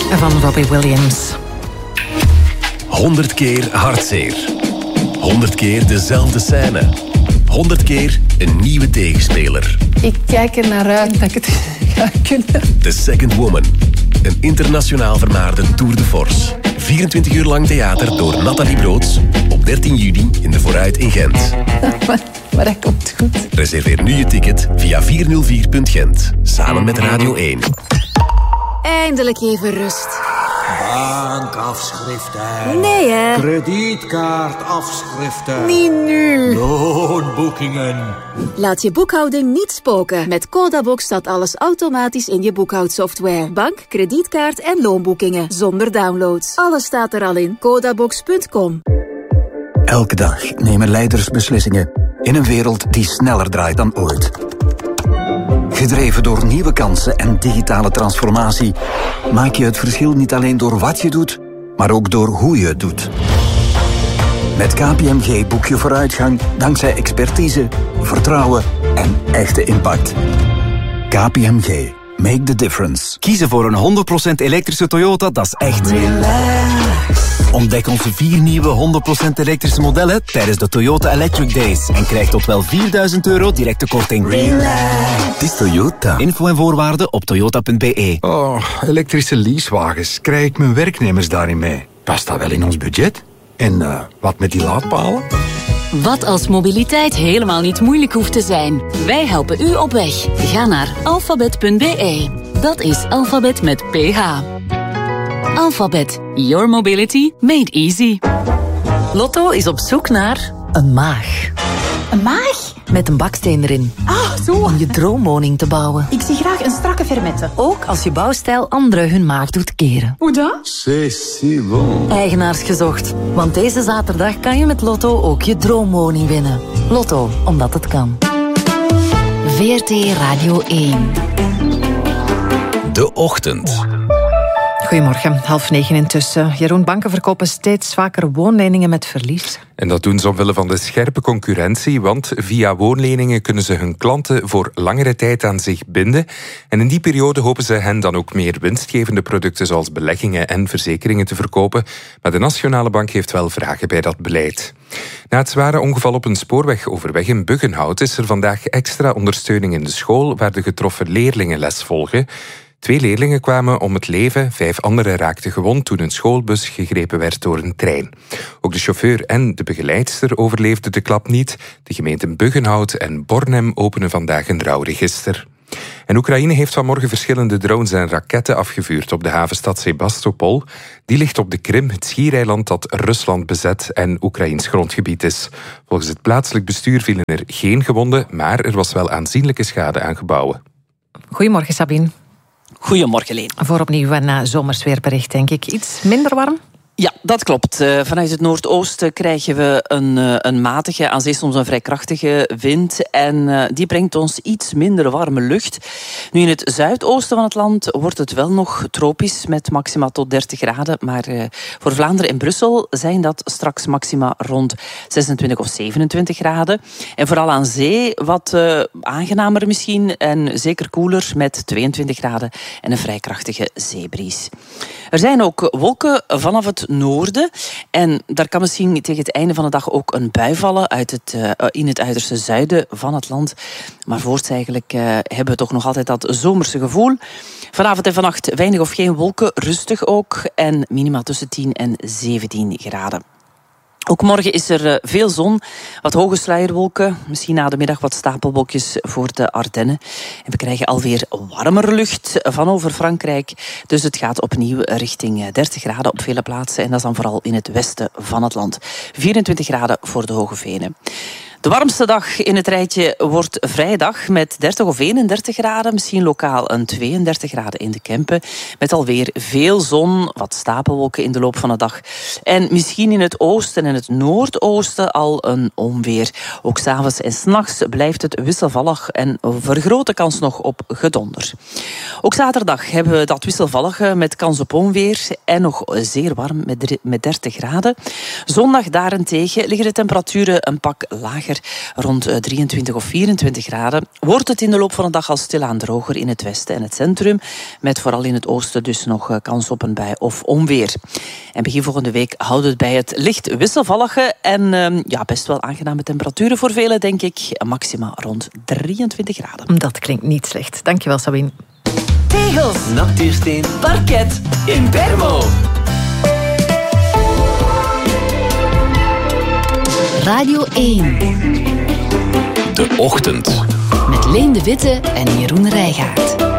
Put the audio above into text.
van Robbie Williams. 100 keer hartzeer. 100 keer dezelfde scène. 100 keer een nieuwe tegenspeler. Ik kijk er naar uit dat ik het ga kunnen. The Second Woman. Een internationaal vermaarde tour de force. 24 uur lang theater door Nathalie Broods. Op 13 juni in de Vooruit in Gent. Maar dat komt goed. Reserveer nu je ticket via 404.gent. Samen met Radio 1. Eindelijk even rust. Bankafschriften. Nee, hè? Kredietkaartafschriften. Niet nu. Loonboekingen. Laat je boekhouding niet spoken. Met Codabox staat alles automatisch in je boekhoudsoftware. Bank, kredietkaart en loonboekingen. Zonder downloads. Alles staat er al in. Codabox.com. Elke dag nemen leiders beslissingen in een wereld die sneller draait dan ooit. Gedreven door nieuwe kansen en digitale transformatie maak je het verschil niet alleen door wat je doet, maar ook door hoe je het doet. Met KPMG boek je vooruitgang dankzij expertise, vertrouwen en echte impact. KPMG. Make the difference. Kiezen voor een 100% elektrische Toyota, dat is echt. Ontdek onze 4 nieuwe 100% elektrische modellen tijdens de Toyota Electric Days. En krijg tot wel €4.000 directe korting. Het is Toyota. Info en voorwaarden op toyota.be. Oh, elektrische leasewagens. Krijg ik mijn werknemers daarin mee? Past dat wel in ons budget? En wat met die laadpalen? Wat als mobiliteit helemaal niet moeilijk hoeft te zijn? Wij helpen u op weg. Ga naar alphabet.be. Dat is alfabet met PH. Alphabet. Your mobility made easy. Lotto is op zoek naar een maag. Een maag? Met een baksteen erin. Ah, zo. Om je droomwoning te bouwen. Ik zie graag een strakke fermette. Ook als je bouwstijl anderen hun maag doet keren. Hoe dan? C'est si bon. Eigenaars gezocht. Want deze zaterdag kan je met Lotto ook je droomwoning winnen. Lotto, omdat het kan. VRT Radio 1. De Ochtend. Goedemorgen, 8:30 intussen. Jeroen, banken verkopen steeds vaker woonleningen met verlies. En dat doen ze omwille van de scherpe concurrentie, want via woonleningen kunnen ze hun klanten voor langere tijd aan zich binden. En in die periode hopen ze hen dan ook meer winstgevende producten zoals beleggingen en verzekeringen te verkopen. Maar de Nationale Bank heeft wel vragen bij dat beleid. Na het zware ongeval op een spoorwegoverweg in Buggenhout is er vandaag extra ondersteuning in de school waar de getroffen leerlingen les volgen. 2 leerlingen kwamen om het leven, 5 anderen raakten gewond toen een schoolbus gegrepen werd door een trein. Ook de chauffeur en de begeleidster overleefden de klap niet. De gemeenten Buggenhout en Bornem openen vandaag een rouwregister. En Oekraïne heeft vanmorgen verschillende drones en raketten afgevuurd op de havenstad Sebastopol. Die ligt op de Krim, het schiereiland dat Rusland bezet en Oekraïns grondgebied is. Volgens het plaatselijk bestuur vielen er geen gewonden, maar er was wel aanzienlijke schade aan gebouwen. Goedemorgen, Sabine. Goedemorgen, Leen. Voor opnieuw een zomersweerbericht, denk ik. Iets minder warm? Ja, dat klopt. Vanuit het noordoosten krijgen we een matige, aan zee soms een vrij krachtige wind. En die brengt ons iets minder warme lucht. Nu in het zuidoosten van het land wordt het wel nog tropisch met maxima tot 30 graden. Maar voor Vlaanderen en Brussel zijn dat straks maxima rond 26 of 27 graden. En vooral aan zee wat aangenamer misschien en zeker koeler met 22 graden en een vrij krachtige zeebries. Er zijn ook wolken vanaf het noorden. En daar kan misschien tegen het einde van de dag ook een bui vallen in het uiterste zuiden van het land. Maar voorts eigenlijk hebben we toch nog altijd dat zomerse gevoel. Vanavond en vannacht weinig of geen wolken, rustig ook. En minima tussen 10 en 17 graden. Ook morgen is er veel zon, wat hoge sluierwolken, misschien na de middag wat stapelwolkjes voor de Ardennen. En we krijgen alweer warmere lucht van over Frankrijk. Dus het gaat opnieuw richting 30 graden op vele plaatsen. En dat is dan vooral in het westen van het land. 24 graden voor de Hoge Venen. De warmste dag in het rijtje wordt vrijdag met 30 of 31 graden. Misschien lokaal een 32 graden in de Kempen. Met alweer veel zon, wat stapelwolken in de loop van de dag. En misschien in het oosten en het noordoosten al een onweer. Ook 's avonds en 's nachts blijft het wisselvallig en vergrote kans nog op gedonder. Ook zaterdag hebben we dat wisselvallige met kans op onweer. En nog zeer warm met 30 graden. Zondag daarentegen liggen de temperaturen een pak lager lager, rond 23 of 24 graden. Wordt het in de loop van de dag al stilaan droger in het westen en het centrum, met vooral in het oosten dus nog kans op een bui of onweer. En begin volgende week houdt het bij het licht wisselvallige en best wel aangename temperaturen voor velen, denk ik. Maxima rond 23 graden. Dat klinkt niet slecht. Dankjewel, Sabine. Tegels, natuursteen, parket, in Bermo. Radio 1. De Ochtend. Met Leen de Witte en Jeroen Rijgaard.